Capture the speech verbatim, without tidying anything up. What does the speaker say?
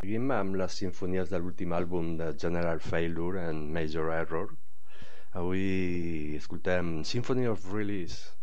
seguim amb les sinfonies de l'últim àlbum de General Failure and Major Error. Avui escoltem Symphony of Release.